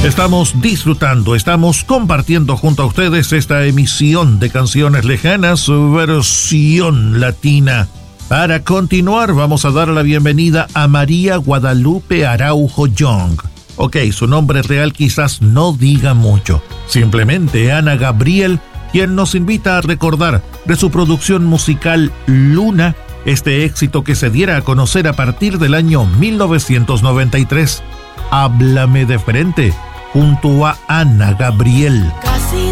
Estamos disfrutando, estamos compartiendo junto a ustedes esta emisión de Canciones Lejanas, versión latina. Para continuar, vamos a dar la bienvenida a María Guadalupe Araujo Young. Ok, su nombre real quizás no diga mucho. Simplemente Ana Gabriel, quien nos invita a recordar de su producción musical Luna, este éxito que se diera a conocer a partir del año 1993. Háblame de frente, junto a Ana Gabriel. Casi